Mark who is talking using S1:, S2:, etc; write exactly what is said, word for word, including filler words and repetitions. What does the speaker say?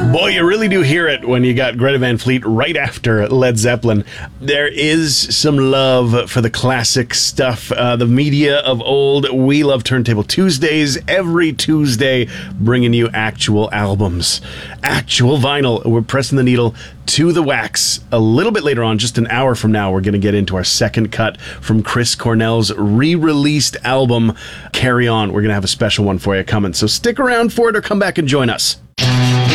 S1: Boy, you really do hear it when you got Greta Van Fleet right after Led Zeppelin. There is some love for the classic stuff, uh, the media of old. We love Turntable Tuesdays, every Tuesday, bringing you actual albums, actual vinyl. We're pressing the needle to the wax. A little bit later on, just an hour from now, we're going to get into our second cut from Chris Cornell's re-released album, Carry On. We're going to have a special one for you coming, so stick around for it or come back and join us.